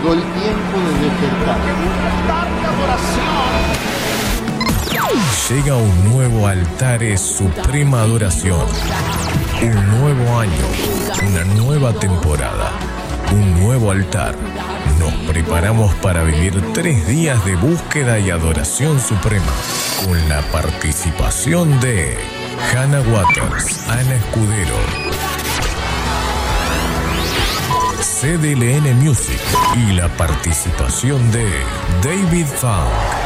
llegó el tiempo de despertar. Llega un nuevo Altares Suprema Adoración. Un nuevo año, una nueva temporada, un nuevo altar. Nos preparamos para vivir 3 días de búsqueda y adoración suprema, con la participación de Hannah Waters, Ana Escudero, CDLN Music y la participación de David Funk.